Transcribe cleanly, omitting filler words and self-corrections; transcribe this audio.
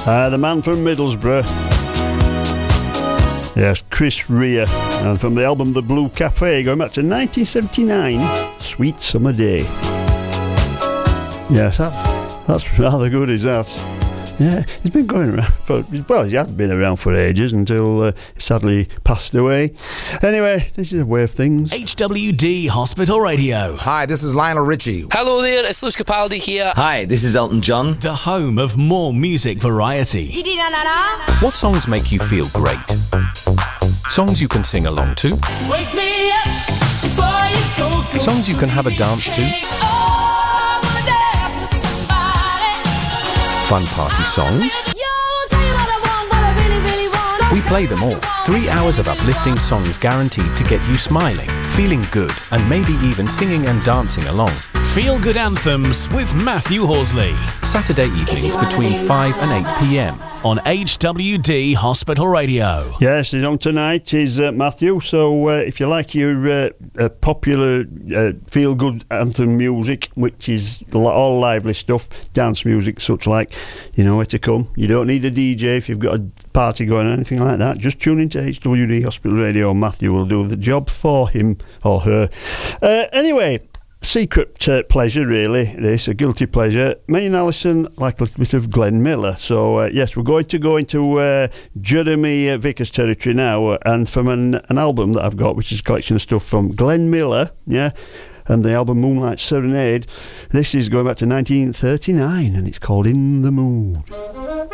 The man from Middlesbrough. Yes, Chris Rea. And from the album The Blue Cafe, going back to 1979, Sweet Summer Day. Yes, that's rather good, is that? Yeah, he's been going around he has been around for ages until he sadly passed away. Anyway, this is a way of things. HWD Hospital Radio. Hi, this is Lionel Richie. Hello there, it's Lewis Capaldi here. Hi, this is Elton John. The home of more music variety. What songs make you feel great? Songs you can sing along to? Wake me up before you go. Songs you can have a dance to? Fun party songs? We play them all. 3 hours of uplifting songs guaranteed to get you smiling, feeling good, and maybe even singing and dancing along. Feel Good Anthems with Matthew Horsley. Saturday evenings between 5 and 8 p.m. on HWD Hospital Radio. Yes, he's on tonight is Matthew. So if you like your popular feel-good anthem music, which is all lively stuff, dance music, such like, you know where to come. You don't need a DJ if you've got a party going or anything like that. Just tune into HWD Hospital Radio. Matthew will do the job for him or her. Anyway, secret pleasure, really. This a guilty pleasure. Me and Alison like a little bit of Glenn Miller. So yes, we're going to go into Jeremy Vickers territory now, and from an album that I've got, which is a collection of stuff from Glenn Miller. Yeah. And the album Moonlight Serenade. This is going back to 1939, and it's called In the Mood.